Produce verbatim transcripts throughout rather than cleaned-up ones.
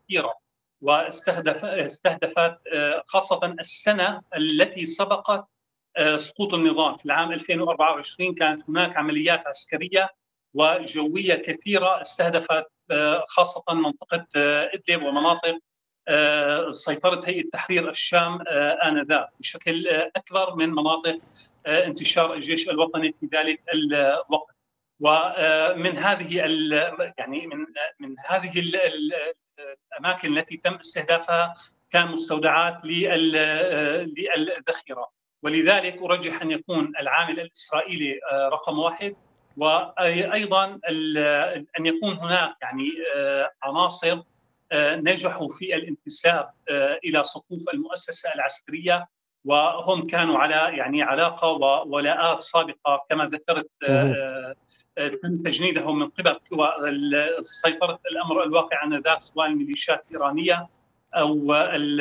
كثيرة، واستهدف استهدفت خاصة السنة التي سبقت سقوط النظام في العام ألفين وأربعة وعشرين. كانت هناك عمليات عسكرية وجوية كثيرة استهدفت خاصة منطقة إدلب ومناطق سيطرة هيئة تحرير الشام آنذاك بشكل أكبر من مناطق انتشار الجيش الوطني في ذلك الوقت. ومن هذه يعني من من هذه الأماكن التي تم استهدافها كان مستودعات للذخيرة، ولذلك أرجح أن يكون العامل الإسرائيلي رقم واحد، وأيضا أن يكون هناك يعني عناصر نجحوا في الانتساب إلى صفوف المؤسسة العسكرية، وهم كانوا على يعني علاقة وولاءات سابقة كما ذكرت، تم تجنيدهم من قبل قوى سيطرة الأمر الواقع آنذاك، سواء الميليشيات الإيرانية أو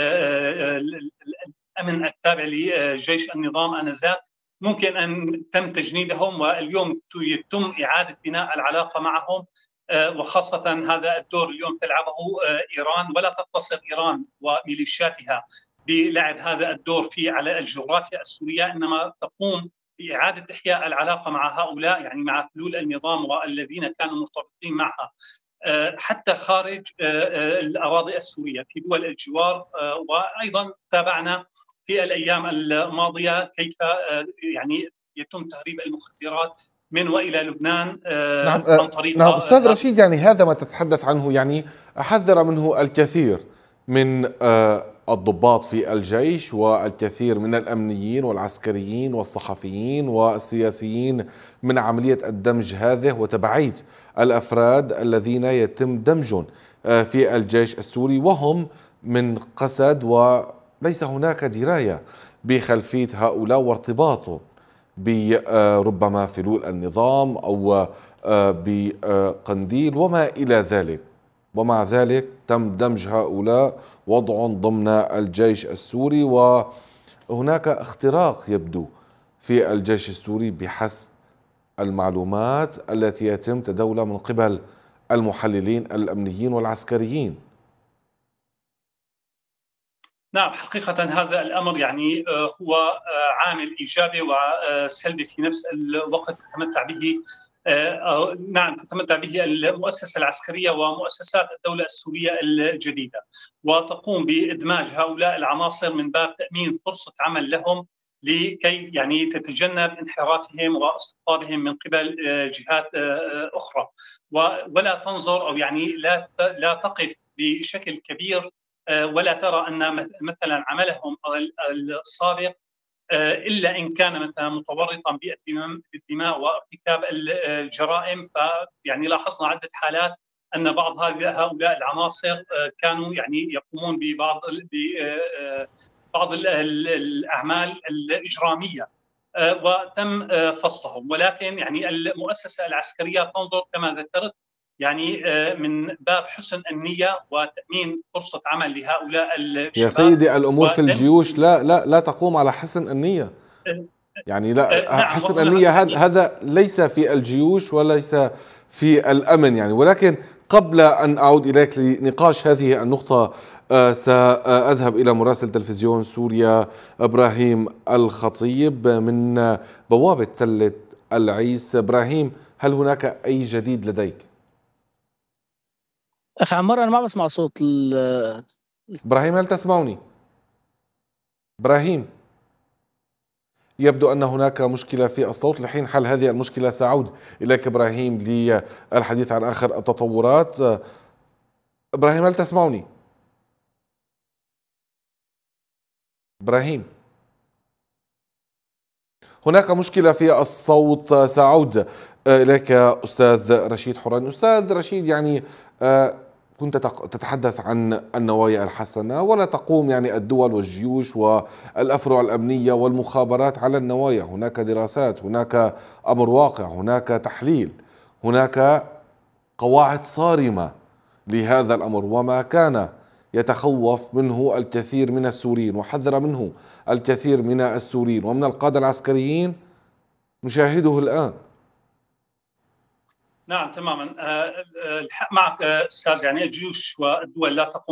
الأمن التابع لجيش النظام آنذاك. ممكن أن تم تجنيدهم واليوم يتم إعادة بناء العلاقة معهم، وخاصة هذا الدور اليوم تلعبه إيران، ولا تقتصر إيران وميليشياتها بلعب هذا الدور في على الجغرافيا السورية، إنما تقوم بإعادة إحياء العلاقة مع هؤلاء، يعني مع فلول النظام والذين كانوا مرتبطين معها حتى خارج الأراضي السورية في دول الجوار. وأيضا تابعنا في الأيام الماضية كيف يعني يتم تهريب المخدرات من وإلى لبنان نعم عن طريق نعم أستاذ رشيد، يعني هذا ما تتحدث عنه يعني حذر منه الكثير من الضباط في الجيش والكثير من الأمنيين والعسكريين والصحفيين والسياسيين من عملية الدمج هذه وتبعية الأفراد الذين يتم دمجهم في الجيش السوري وهم من قسد، وليس هناك دراية بخلفية هؤلاء وارتباطهم بربما فلول النظام أو بقنديل وما إلى ذلك، ومع ذلك تم دمج هؤلاء وضع ضمن الجيش السوري، وهناك اختراق يبدو في الجيش السوري بحسب المعلومات التي يتم تداولها من قبل المحللين الأمنيين والعسكريين. نعم، حقيقة هذا الأمر يعني هو عامل إيجابي وسلبي في نفس الوقت تتمتع به نعم تتمتع به المؤسسة العسكرية ومؤسسات الدولة السورية الجديدة، وتقوم بإدماج هؤلاء العناصر من باب تأمين فرصة عمل لهم لكي يعني تتجنب انحرافهم واستقطابهم من قبل جهات أخرى، ولا تنظر أو يعني لا لا تقف بشكل كبير ولا ترى أن مثلا عملهم السابق إلا إن كان مثلا متورطا بالدماء وارتكاب الجرائم. فيعني لاحظنا عدة حالات أن بعض هؤلاء العناصر كانوا يعني يقومون ببعض بعض الأعمال الإجرامية وتم فصلهم، ولكن يعني المؤسسة العسكرية تنظر كما ذكرت يعني من باب حسن النية وتأمين فرصة عمل لهؤلاء الشباب. يا سيدي، الأمور في الجيوش لا لا لا تقوم على حسن النية، يعني لا نعم، حسن النية هذا ليس في الجيوش وليس في الأمن يعني. ولكن قبل أن أعود إليك لنقاش هذه النقطة سأذهب إلى مراسل تلفزيون سوريا إبراهيم الخطيب من بوابة تلة العيس. إبراهيم، هل هناك أي جديد لديك؟ أخ عمار، أنا ما بسمع صوت ال إبراهيم، هل تسمعني؟ إبراهيم، يبدو أن هناك مشكلة في الصوت. لحين حل هذه المشكلة سأعود إليك إبراهيم للحديث عن آخر التطورات. إبراهيم، هل تسمعني؟ إبراهيم، هناك مشكلة في الصوت. سأعود إليك أستاذ رشيد حوراني. أستاذ رشيد، يعني كنت تتحدث عن النوايا الحسنة، ولا تقوم يعني الدول والجيوش والأفرع الأمنية والمخابرات على النوايا. هناك دراسات، هناك أمر واقع، هناك تحليل، هناك قواعد صارمة لهذا الأمر، وما كان يتخوف منه الكثير من السوريين وحذر منه الكثير من السوريين ومن القادة العسكريين نشاهده الآن. نعم تماما، الحق معك أستاذ، يعني الجيوش والدول لا تقوم